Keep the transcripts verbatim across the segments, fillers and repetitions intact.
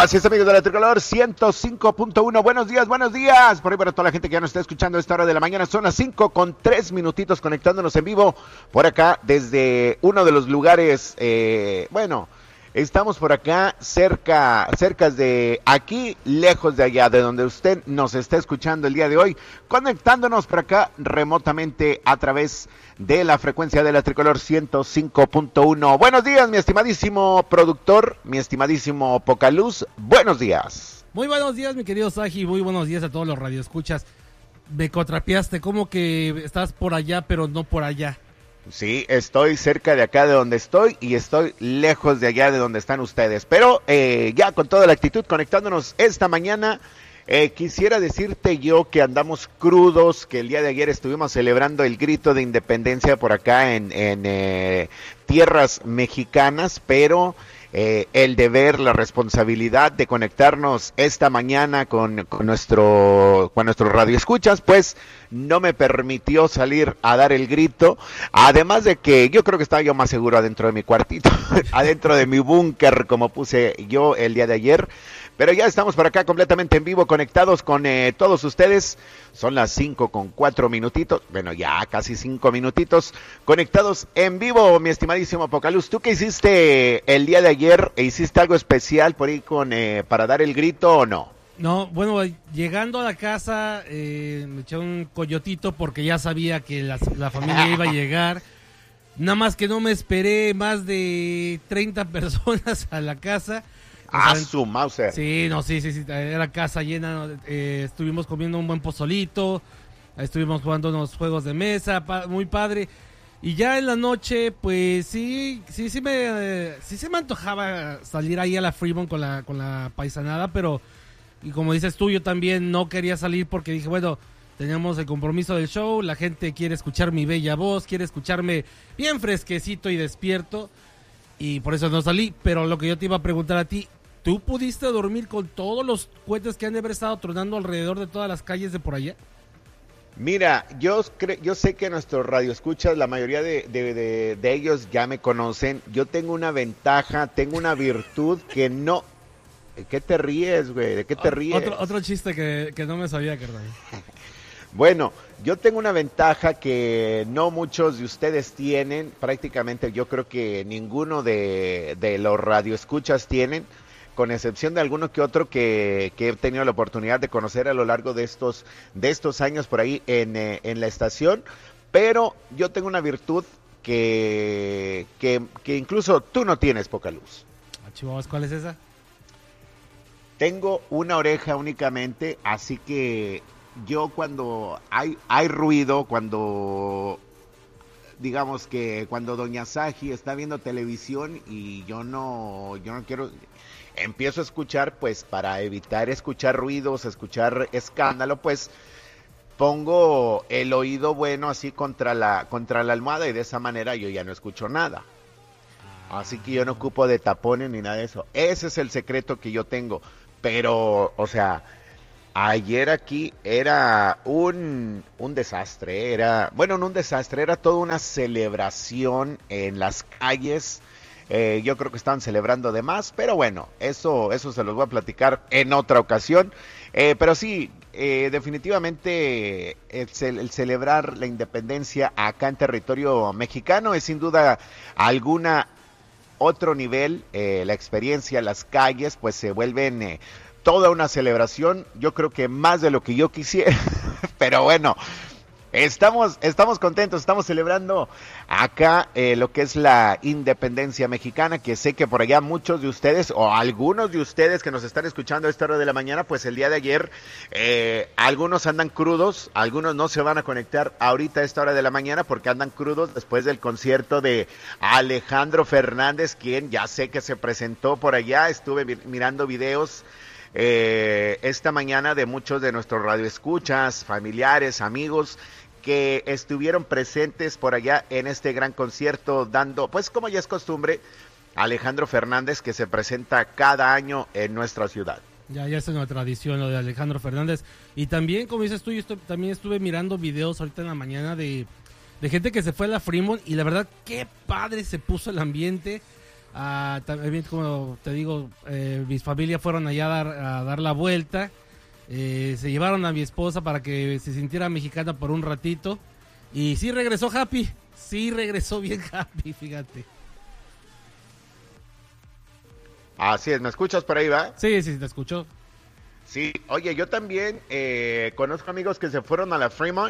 Gracias, amigos de la Tricolor ciento cinco punto uno. Buenos días, buenos días. Por ahí para toda la gente que ya nos está escuchando a esta hora de la mañana. Son las cinco con tres minutitos conectándonos en vivo por acá desde uno de los lugares, eh, bueno, estamos por acá cerca, cerca de aquí, lejos de allá, de donde usted nos está escuchando el día de hoy, conectándonos por acá remotamente a través de la frecuencia de la Tricolor ciento cinco punto uno. Buenos días, mi estimadísimo productor, mi estimadísimo Pocaluz, buenos días. Muy buenos días, mi querido Saji, muy buenos días a todos los radioescuchas. Me contrapiaste, como que estás por allá, pero no por allá. Sí, estoy cerca de acá de donde estoy y estoy lejos de allá de donde están ustedes. Pero eh, ya con toda la actitud conectándonos esta mañana, eh, quisiera decirte yo que andamos crudos, que el día de ayer estuvimos celebrando el grito de independencia por acá en, en eh, tierras mexicanas, pero eh, el deber, la responsabilidad de conectarnos esta mañana con, con nuestro con nuestro radioescuchas, pues no me permitió salir a dar el grito, además de que yo creo que estaba yo más seguro adentro de mi cuartito, adentro de mi búnker, como puse yo el día de ayer. Pero ya estamos por acá completamente en vivo, conectados con eh, todos ustedes. Son las cinco con cuatro minutitos, bueno, ya casi cinco minutitos, conectados en vivo, mi estimadísimo Pocaluz. ¿Tú qué hiciste el día de ayer? ¿Hiciste algo especial por ahí con eh, para dar el grito o no? No, bueno, llegando a la casa eh, me eché un coyotito porque ya sabía que la, la familia iba a llegar. Nada más que no me esperé más de treinta personas a la casa. Ah, o sea, su Mauser. Sí, no, sí, sí, sí, era casa llena, eh, estuvimos comiendo un buen pozolito, estuvimos jugando unos juegos de mesa, pa, muy padre, y ya en la noche, pues sí, sí, sí me, eh, sí se me antojaba salir ahí a la Fremont con la, con la paisanada, pero, y como dices tú, yo también no quería salir porque dije, bueno, teníamos el compromiso del show, la gente quiere escuchar mi bella voz, quiere escucharme bien fresquecito y despierto, y por eso no salí. Pero lo que yo te iba a preguntar a ti, ¿tú pudiste dormir con todos los cohetes que han de haber estado tronando alrededor de todas las calles de por allá? Mira, yo cre- yo sé que nuestros radioescuchas, la mayoría de, de, de, de ellos ya me conocen. Yo tengo una ventaja, tengo una virtud que no... ¿De qué te ríes, güey? ¿De qué te ríes? Otro, otro chiste que, que no me sabía, carnal. Bueno, yo tengo una ventaja que no muchos de ustedes tienen, prácticamente yo creo que ninguno de, de los radioescuchas tienen, con excepción de alguno que otro que, que he tenido la oportunidad de conocer a lo largo de estos, de estos años por ahí en, eh, en la estación, pero yo tengo una virtud que, que, que incluso tú no tienes, Pocaluz. Ah, Chihuahuas, ¿cuál es esa? Tengo una oreja únicamente, así que yo cuando hay, hay ruido, cuando digamos que cuando Doña Saji está viendo televisión y yo no, yo no quiero, empiezo a escuchar, pues para evitar escuchar ruidos, escuchar escándalo, pues pongo el oído bueno así contra la, contra la almohada y de esa manera yo ya no escucho nada. Así que yo no ocupo de tapones ni nada de eso. Ese es el secreto que yo tengo. Pero, o sea, ayer aquí era un, un desastre, era, bueno, no un desastre, era toda una celebración en las calles. Eh, yo creo que estaban celebrando de más, pero bueno, eso, eso se los voy a platicar en otra ocasión. Eh, pero sí, eh, definitivamente el, el celebrar la independencia acá en territorio mexicano es sin duda alguna otro nivel. Eh, la experiencia, las calles, pues se vuelven eh, toda una celebración, yo creo que más de lo que yo quisiera, pero bueno, estamos, estamos contentos, estamos celebrando acá eh, lo que es la independencia mexicana, que sé que por allá muchos de ustedes, o algunos de ustedes que nos están escuchando a esta hora de la mañana, pues el día de ayer, eh, algunos andan crudos, algunos no se van a conectar ahorita a esta hora de la mañana porque andan crudos después del concierto de Alejandro Fernández, quien ya sé que se presentó por allá, estuve mirando videos Eh, esta mañana de muchos de nuestros radioescuchas, familiares, amigos que estuvieron presentes por allá en este gran concierto, dando, pues como ya es costumbre, Alejandro Fernández, que se presenta cada año en nuestra ciudad. Ya, ya es una tradición lo de Alejandro Fernández. Y también, como dices tú, yo estoy, también estuve mirando videos ahorita en la mañana de, de gente que se fue a la Fremont, y la verdad, qué padre se puso el ambiente. Ah, también, como te digo, eh, mis familias fueron allá a dar, a dar la vuelta. Eh, se llevaron a mi esposa para que se sintiera mexicana por un ratito. Y sí regresó happy. Sí regresó bien happy, fíjate. Así es, ¿me escuchas por ahí, va? Sí, sí, te escucho. Sí, oye, yo también eh, conozco amigos que se fueron a la Fremont.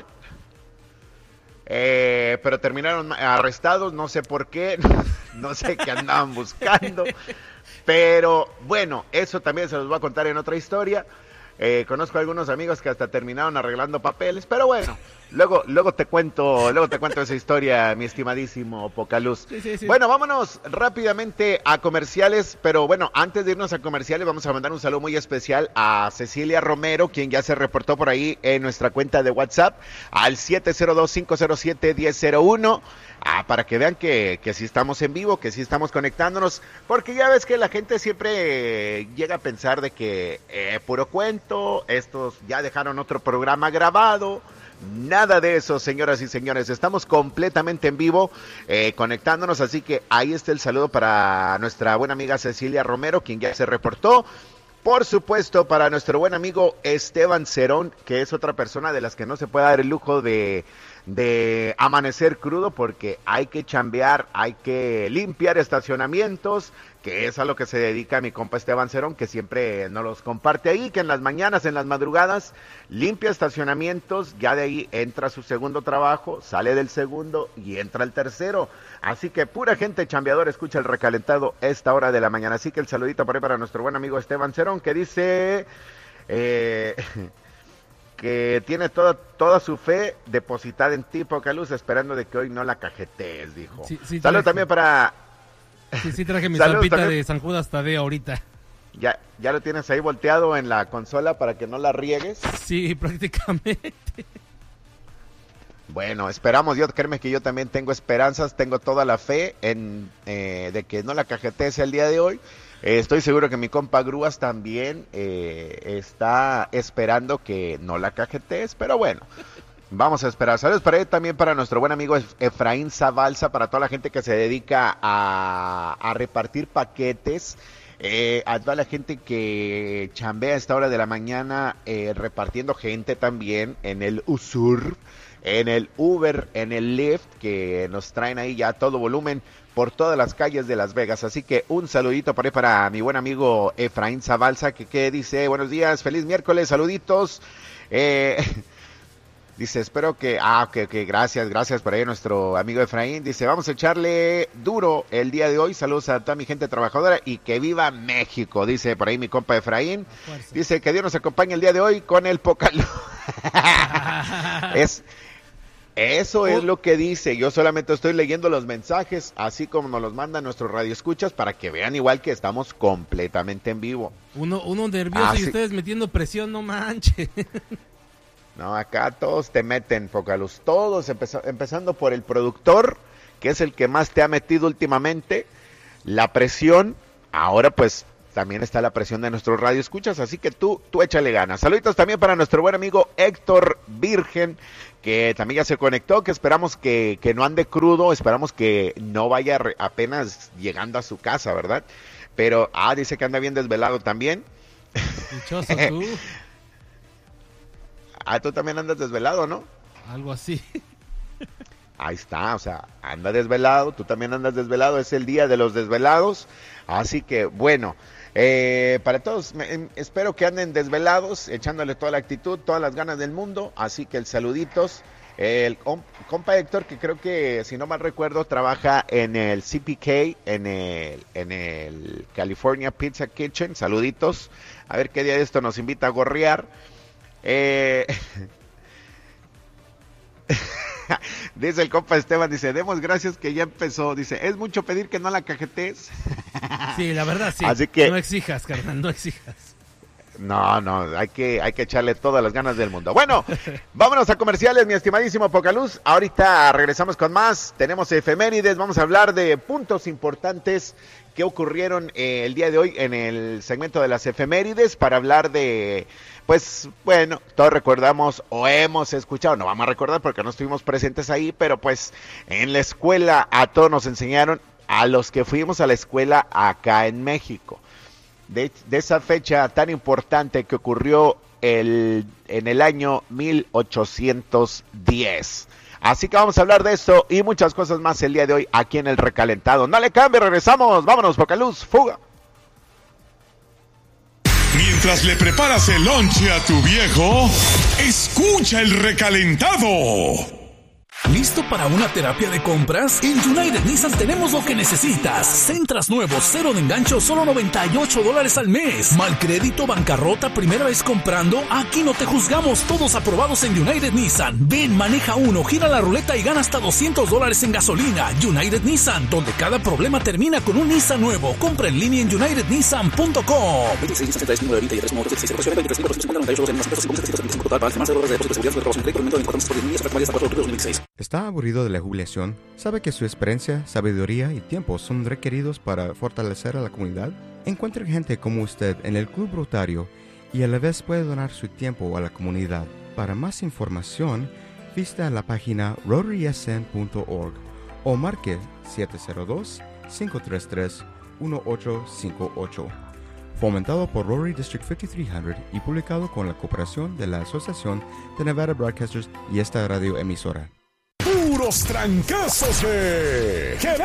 Eh, pero terminaron arrestados, no sé por qué, no sé qué andaban buscando, pero bueno, eso también se los voy a contar en otra historia. Eh, conozco a algunos amigos que hasta terminaron arreglando papeles, pero bueno, luego, luego te cuento, luego te cuento esa historia, mi estimadísimo Pocaluz. Sí, sí, sí. Bueno, vámonos rápidamente a comerciales, pero bueno, antes de irnos a comerciales, vamos a mandar un saludo muy especial a Cecilia Romero, quien ya se reportó por ahí en nuestra cuenta de WhatsApp, al siete cero dos, cinco cero siete, uno cero cero uno. Ah, para que vean que, que sí estamos en vivo, que sí estamos conectándonos, porque ya ves que la gente siempre eh, llega a pensar de que eh, puro cuento, estos ya dejaron otro programa grabado. Nada de eso, señoras y señores, estamos completamente en vivo, eh, conectándonos, así que ahí está el saludo para nuestra buena amiga Cecilia Romero, quien ya se reportó. Por supuesto, para nuestro buen amigo Esteban Cerón, que es otra persona de las que no se puede dar el lujo de, de amanecer crudo, porque hay que chambear, hay que limpiar estacionamientos, que es a lo que se dedica mi compa Esteban Cerón, que siempre nos los comparte ahí, que en las mañanas, en las madrugadas, limpia estacionamientos, ya de ahí entra su segundo trabajo, sale del segundo y entra el tercero. Así que pura gente chambeadora escucha el recalentado esta hora de la mañana. Así que el saludito por ahí para nuestro buen amigo Esteban Cerón, que dice eh, que tiene toda, toda su fe depositada en ti, Pocaluz, esperando de que hoy no la cajetees, dijo. Sí, sí, Saludos también para... Sí, sí traje mi Saludos zampita también. de San Judas Tadeo ahorita. Ya, ya lo tienes ahí volteado en la consola para que no la riegues. Sí, prácticamente. Bueno, esperamos, yo créeme que yo también tengo esperanzas, tengo toda la fe en eh, de que no la cajetees el día de hoy. Eh, estoy seguro que mi compa Grúas también eh, está esperando que no la cajetees, pero bueno, vamos a esperar. Saludos para él, también para nuestro buen amigo Efraín Zabalza, para toda la gente que se dedica a, a repartir paquetes. Eh, a toda la gente que chambea a esta hora de la mañana eh, repartiendo gente también en el U S U R, en el Uber, en el Lyft, que nos traen ahí ya todo volumen por todas las calles de Las Vegas. Así que un saludito por ahí para mi buen amigo Efraín Zabalza, que, que dice, buenos días, feliz miércoles, saluditos. Eh, dice, espero que, ah, que, que gracias, gracias por ahí nuestro amigo Efraín. Dice, vamos a echarle duro el día de hoy. Saludos a toda mi gente trabajadora y que viva México, dice por ahí mi compa Efraín. Fuerza. Dice que Dios nos acompañe el día de hoy con el Pocaluz. es... Eso es lo que dice, yo solamente estoy leyendo los mensajes, así como nos los mandan nuestros radioescuchas, para que vean igual que estamos completamente en vivo. Uno, uno nervioso Ah, y sí. ustedes metiendo presión, no manches. No, acá todos te meten, Pocaluz, todos, empeza- empezando por el productor, que es el que más te ha metido últimamente, la presión, ahora pues también está la presión de nuestros radioescuchas, así que tú, tú échale ganas. Saluditos también para nuestro buen amigo Héctor Virgen, que también ya se conectó, que esperamos que, que no ande crudo, esperamos que no vaya re- apenas llegando a su casa, ¿verdad? Pero, ah, dice que anda bien desvelado también. Dichoso tú. Ah, tú también andas desvelado, ¿no? Algo así. Ahí está, o sea, anda desvelado, tú también andas desvelado, es el día de los desvelados, así que bueno, eh, para todos, me, em, espero que anden desvelados, echándole toda la actitud, todas las ganas del mundo, así que el saluditos, el com- compa Héctor, que creo que, si no mal recuerdo, trabaja en el C P K, en el, en el California Pizza Kitchen, saluditos, a ver qué día de esto nos invita a gorrear, eh... Dice el compa Esteban, dice, demos gracias que ya empezó, dice, es mucho pedir que no la cajetees. Sí, la verdad sí. Así que- No exijas, carnal, no exijas. No, no, hay que, hay que echarle todas las ganas del mundo. Bueno, vámonos a comerciales, mi estimadísimo Pocaluz. Ahorita regresamos con más, tenemos efemérides, vamos a hablar de puntos importantes que ocurrieron eh, el día de hoy en el segmento de las efemérides, para hablar de, pues, bueno, todos recordamos o hemos escuchado, no vamos a recordar porque no estuvimos presentes ahí, pero pues en la escuela a todos nos enseñaron a los que fuimos a la escuela acá en México. De, de esa fecha tan importante que ocurrió el, en el año mil ochocientos diez. Así que vamos a hablar de esto y muchas cosas más el día de hoy aquí en El Recalentado. No le cambie, regresamos. Vámonos, poca luz, fuga. Mientras le preparas el lonche a tu viejo, escucha El Recalentado. ¿Listo para una terapia de compras? En United Nissan tenemos lo que necesitas. Centras nuevos, cero de engancho, solo noventa y ocho dólares al mes. Mal crédito, bancarrota, primera vez comprando. Aquí no te juzgamos, todos aprobados en United Nissan. Ven, maneja uno, gira la ruleta y gana hasta doscientos dólares en gasolina. United Nissan, donde cada problema termina con un Nissan nuevo. Compra en línea en united nissan punto com. ¿Está aburrido de la jubilación? ¿Sabe que su experiencia, sabiduría y tiempo son requeridos para fortalecer a la comunidad? Encuentre gente como usted en el Club Rotario y a la vez puede donar su tiempo a la comunidad. Para más información, visita la página rotary s n punto org o marque siete cero dos, cinco tres tres, uno ocho cinco ocho. Fomentado por Rotary District cincuenta y tres cien y publicado con la cooperación de la Asociación de Nevada Broadcasters y esta radio emisora. Puros trancazos de